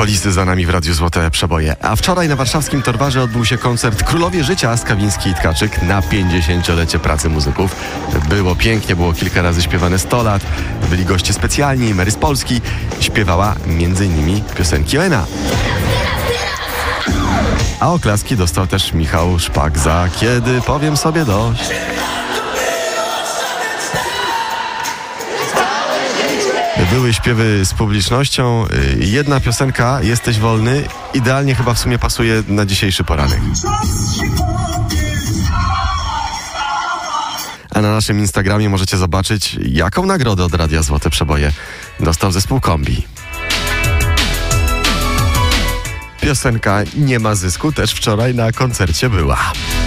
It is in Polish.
Polisy za nami w Radiu Złote Przeboje. A wczoraj na warszawskim Torwarze odbył się koncert Królowie Życia Skawiński i Tkaczyk na 50-lecie pracy muzyków. Było pięknie, było kilka razy śpiewane 100 lat. Byli goście specjalni, Mary z Polski. Śpiewała m.in. piosenki ONA. A oklaski dostał też Michał Szpak za Kiedy powiem sobie dość. Były śpiewy z publicznością. Jedna piosenka, Jesteś wolny, idealnie chyba w sumie pasuje na dzisiejszy poranek. A na naszym Instagramie możecie zobaczyć, jaką nagrodę od Radia Złote Przeboje dostał zespół Kombi. Piosenka Nie ma zysku też wczoraj na koncercie była.